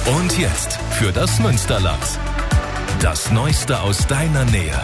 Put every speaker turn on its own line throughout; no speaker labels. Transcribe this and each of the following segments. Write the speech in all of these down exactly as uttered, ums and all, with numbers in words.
Und jetzt für das Münsterland. Das Neueste aus deiner Nähe.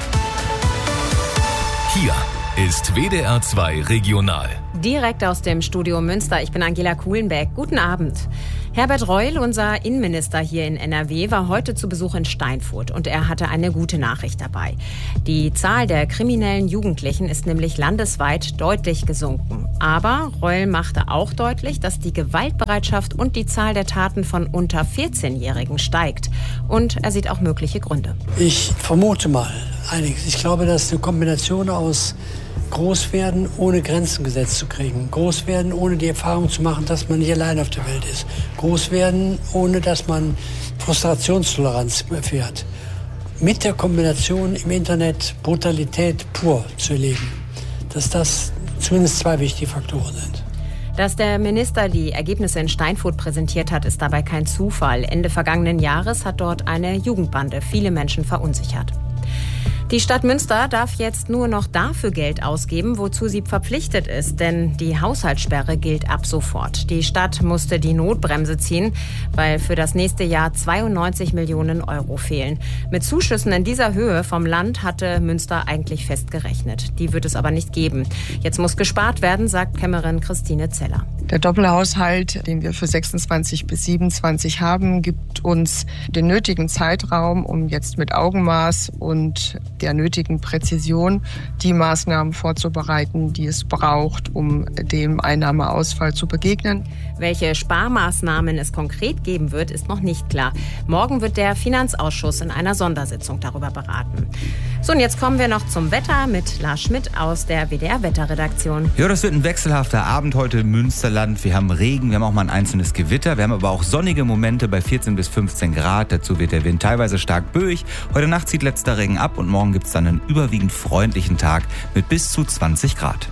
Hier ist W D R zwei Regional.
Direkt aus dem Studio Münster. Ich bin Angela Kuhlenbeck. Guten Abend. Herbert Reul, unser Innenminister hier in N R W, war heute zu Besuch in Steinfurt und er hatte eine gute Nachricht dabei. Die Zahl der kriminellen Jugendlichen ist nämlich landesweit deutlich gesunken. Aber Reul machte auch deutlich, dass die Gewaltbereitschaft und die Zahl der Taten von unter vierzehnjährigen steigt. Und er sieht auch mögliche Gründe.
Ich vermute mal einiges. Ich glaube, dass eine Kombination aus Großwerden, ohne Grenzen gesetzt zu kriegen. Großwerden, ohne die Erfahrung zu machen, dass man nicht allein auf der Welt ist. Großwerden, ohne dass man Frustrationstoleranz erfährt. Mit der Kombination im Internet Brutalität pur zu erleben. Dass das zumindest zwei wichtige Faktoren sind.
Dass der Minister die Ergebnisse in Steinfurt präsentiert hat, ist dabei kein Zufall. Ende vergangenen Jahres hat dort eine Jugendbande viele Menschen verunsichert. Die Stadt Münster darf jetzt nur noch dafür Geld ausgeben, wozu sie verpflichtet ist, denn die Haushaltssperre gilt ab sofort. Die Stadt musste die Notbremse ziehen, weil für das nächste Jahr zweiundneunzig Millionen Euro fehlen. Mit Zuschüssen in dieser Höhe vom Land hatte Münster eigentlich fest gerechnet. Die wird es aber nicht geben. Jetzt muss gespart werden, sagt Kämmerin Christine Zeller.
Der Doppelhaushalt, den wir für sechsundzwanzig bis siebenundzwanzig haben, gibt uns den nötigen Zeitraum, um jetzt mit Augenmaß und der nötigen Präzision die Maßnahmen vorzubereiten, die es braucht, um dem Einnahmeausfall zu begegnen.
Welche Sparmaßnahmen es konkret geben wird, ist noch nicht klar. Morgen wird der Finanzausschuss in einer Sondersitzung darüber beraten. So, und jetzt kommen wir noch zum Wetter mit Lars Schmidt aus der W D R-Wetterredaktion.
Ja, das wird ein wechselhafter Abend heute im Münsterland. Wir haben Regen, wir haben auch mal ein einzelnes Gewitter. Wir haben aber auch sonnige Momente bei vierzehn bis fünfzehn Grad. Dazu wird der Wind teilweise stark böig. Heute Nacht zieht letzter Regen ab und morgen gibt es dann einen überwiegend freundlichen Tag mit bis zu zwanzig Grad.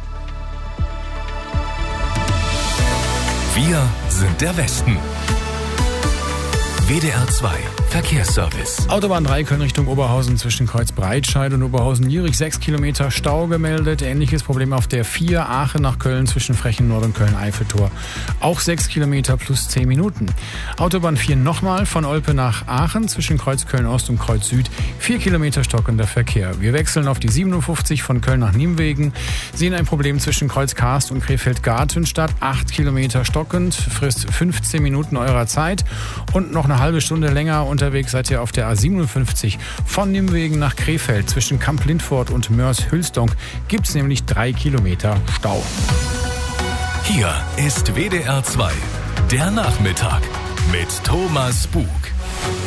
Wir sind der Westen. W D R zwei Verkehrsservice.
Autobahn drei Köln Richtung Oberhausen zwischen Kreuz Breitscheid und Oberhausen-Jülich. sechs Kilometer Stau gemeldet. Ähnliches Problem auf der vier Aachen nach Köln zwischen Frechen Nord und Köln-Eiffeltor. Auch sechs Kilometer plus zehn Minuten. Autobahn vier nochmal von Olpe nach Aachen zwischen Kreuz Köln-Ost und Kreuz Süd. vier Kilometer stockender Verkehr. Wir wechseln auf die siebenundfünfzig von Köln nach Nimwegen. Sehen ein Problem zwischen Kreuz Karst und Krefeld-Gartenstadt. acht Kilometer stockend. Frisst fünfzehn Minuten eurer Zeit. Und noch eine halbe Stunde länger unterwegs seid ihr auf der A siebenundfünfzig von Nimwegen nach Krefeld. Zwischen Kamp-Lindfort und Mörs-Hülsdonk gibt es nämlich drei Kilometer Stau.
Hier ist W D R zwei, der Nachmittag mit Thomas Bug.